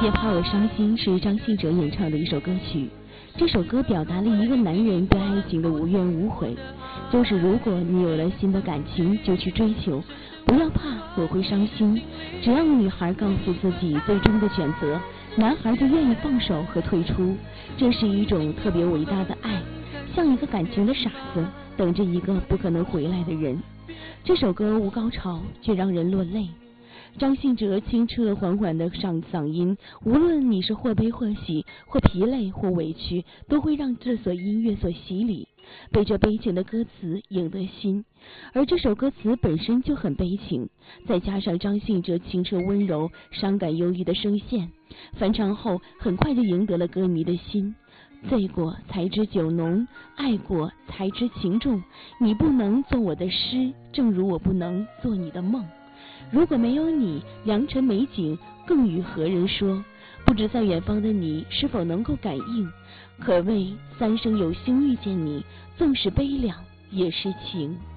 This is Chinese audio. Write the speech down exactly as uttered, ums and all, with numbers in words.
别怕我伤心是张信哲演唱的一首歌曲。这首歌表达了一个男人对爱情的无怨无悔，就是如果你有了新的感情就去追求，不要怕我会伤心。只要女孩告诉自己最终的选择，男孩就愿意放手和退出。这是一种特别伟大的爱，像一个感情的傻子等着一个不可能回来的人。这首歌无高潮却让人落泪，张信哲清澈缓缓的上嗓音，无论你是或悲或喜，或疲累或委屈，都会让这首音乐所洗礼，被这悲情的歌词赢得心。而这首歌词本身就很悲情，再加上张信哲清澈温柔、伤感忧郁的声线，翻唱后很快就赢得了歌迷的心。醉过才知酒浓，爱过才知情重，你不能做我的诗，正如我不能做你的梦。如果没有你，良辰美景更与何人说？不知在远方的你是否能够感应？可谓三生有幸遇见你，纵使悲凉也是情。